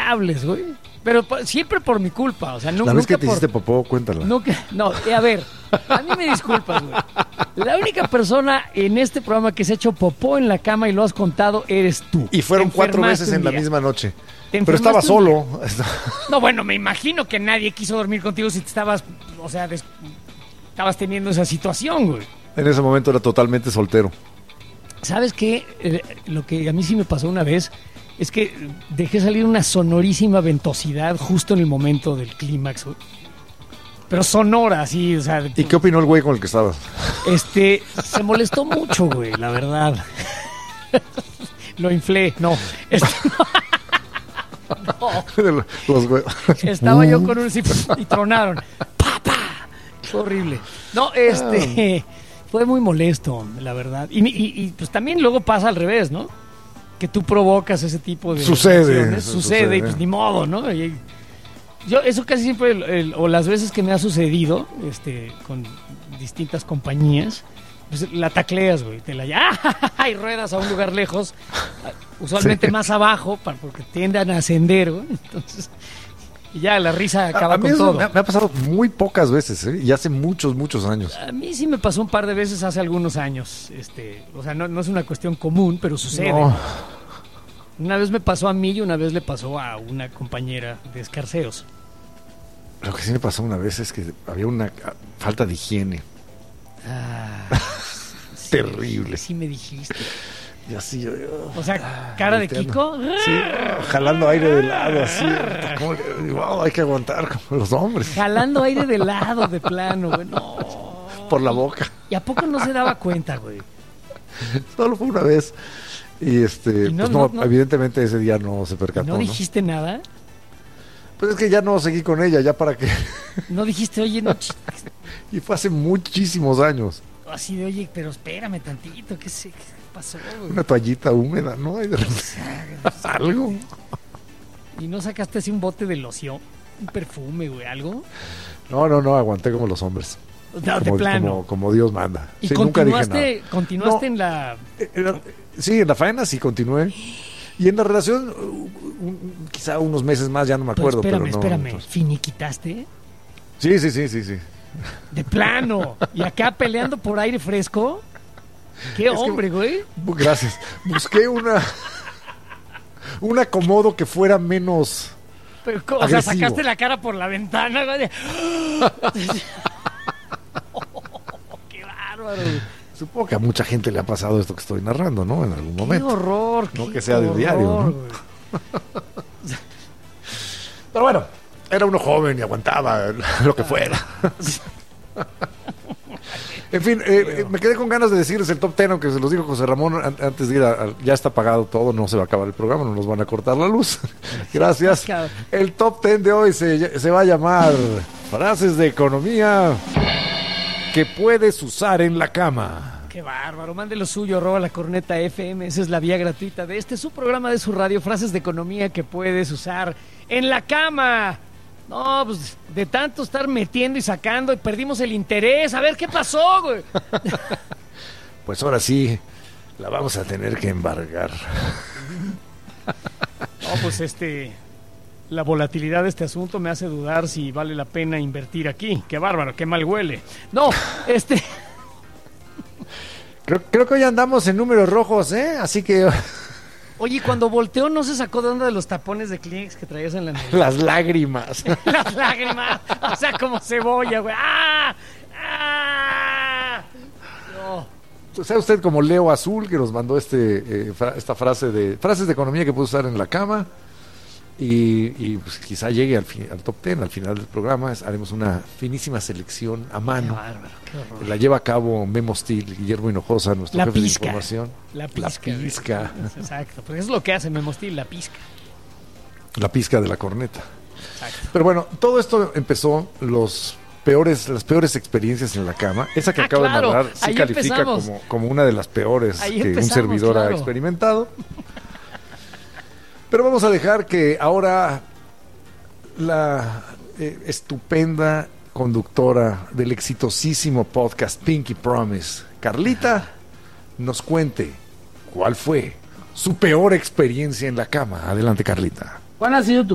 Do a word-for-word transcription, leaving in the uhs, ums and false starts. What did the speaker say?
inolvidables, güey. Pero por, siempre por mi culpa, o sea, no, La vez que te por, hiciste popó, cuéntala. No, no eh, a ver, a mí me disculpas, güey. La única persona en este programa que se ha hecho popó en la cama y lo has contado eres tú. Y fueron cuatro veces en la misma noche. Pero estaba solo. No, bueno, me imagino que nadie quiso dormir contigo si te estabas, o sea, des, estabas teniendo esa situación, güey. En ese momento era totalmente soltero. ¿Sabes qué? Eh, lo que a mí sí me pasó una vez es que dejé salir una sonorísima ventosidad justo en el momento del clímax, güey. Pero sonora, así, o sea... ¿Y qué opinó el güey con el que estabas? Este, se molestó mucho, güey, la verdad. Lo inflé, no. Este, no. Los güey. Estaba yo con un... y tronaron. ¡Pa, pa! Fue horrible. No, este... Fue muy molesto, la verdad. Y, y, y pues también luego pasa al revés, ¿no? Que tú provocas ese tipo de... Sucede. Sucede, sucede y pues ni modo, ¿no? Y, yo eso casi siempre, el, el, o las veces que me ha sucedido, este, con distintas compañías, pues la tacleas, güey, te la ¡ah! Y ruedas a un lugar lejos, usualmente sí. Más abajo, para, porque tienden a ascender, güey. Entonces, y ya la risa acaba a, a mí con eso todo. Me ha, me ha pasado muy pocas veces, ¿eh? Y hace muchos, muchos años. A mí sí me pasó un par de veces hace algunos años, este, o sea, no, no es una cuestión común, pero sucede. No. Una vez me pasó a mí y una vez le pasó a una compañera de escarceos. Lo que sí me pasó una vez es que había una falta de higiene. Ah, sí, terrible. Sí me dijiste. Y así yo... O sea, cara de Kiko. Sí, jalando aire de lado, así. Como, wow, hay que aguantar como los hombres. Jalando aire de lado, de plano, güey. No. Por la boca. ¿Y a poco no se daba cuenta, güey? Solo fue una vez. Y este, ¿Y no, pues no, no, no, evidentemente ese día no se percató. ¿No dijiste ¿no? nada? Pues es que ya no seguí con ella, ya para qué. No dijiste, oye, no. Y fue hace muchísimos años. Así de, oye, pero espérame tantito, ¿qué, se, qué pasó, güey? Una toallita húmeda, ¿no? Y de repente, algo. ¿Y no sacaste así un bote de loción? ¿Un perfume, güey, algo? No, no, no, aguanté como los hombres. No, de como, plano. Como, como Dios manda. ¿Y sí, continuaste, nunca dije nada. continuaste no, en la...? Era, sí, en la faena sí continué. Y en la relación, un, quizá unos meses más, ya no me acuerdo. Pero espérame, pero no, espérame. entonces... ¿Finiquitaste? Sí, sí, sí, sí, sí. De plano. ¿Y acá peleando por aire fresco? ¡Qué es hombre, que, güey! Gracias. Busqué una... un acomodo que fuera menos... Pero, o agresivo. Sea, sacaste la cara por la ventana, güey. Oh, ¡qué bárbaro! Supongo que a mucha gente le ha pasado esto que estoy narrando, ¿no? En algún momento. ¡Qué horror! No qué que sea horror, de diario, ¿no? Pero bueno, era uno joven y aguantaba lo que fuera. En fin, eh, me quedé con ganas de decirles el top ten, aunque se los dijo José Ramón antes de ir a, a, ya está pagado todo, no se va a acabar el programa, no nos van a cortar la luz. Gracias. El top ten de hoy se, se va a llamar Frases de Economía que puedes usar en la cama. Qué bárbaro, mande lo suyo, arroba la corneta F M, esa es la vía gratuita de este, su programa de su radio, Frases de Economía que puedes usar en la cama. No, pues de tanto estar metiendo y sacando y perdimos el interés, a ver qué pasó, güey. Pues ahora sí, la vamos a tener que embargar. No, pues este... La volatilidad de este asunto me hace dudar si vale la pena invertir aquí. Qué bárbaro, qué mal huele. No, este... Creo, creo que hoy andamos en números rojos, ¿eh? Así que... Oye, cuando volteó no se sacó de onda de los tapones de Kleenex que traías en la nariz. Las lágrimas. Las lágrimas. O sea, como cebolla, güey. ¡Ah! ¡Ah! No. Sea usted como Leo Azul, que nos mandó este eh, fra- esta frase de... Frases de economía que puede usar en la cama. Y, y pues, quizá llegue al, fin, al top ten, al final del programa. Es, haremos una finísima selección a mano. Qué bárbaro, qué horror. La lleva a cabo Memo Steel, Guillermo Hinojosa, nuestro la jefe pizca, de información. La pizca. La pizca. Exacto, porque es lo que hace Memo Steel, la pizca. La pizca de la corneta. Exacto. Pero bueno, todo esto empezó los peores, las peores experiencias en la cama. Esa que ah, acabo claro. de narrar sí Ahí califica como, como una de las peores Ahí que un servidor claro. ha experimentado. Pero vamos a dejar que ahora la eh, estupenda conductora del exitosísimo podcast Pinky Promise, Carlita, nos cuente cuál fue su peor experiencia en la cama. Adelante, Carlita. ¿Cuál ha sido tu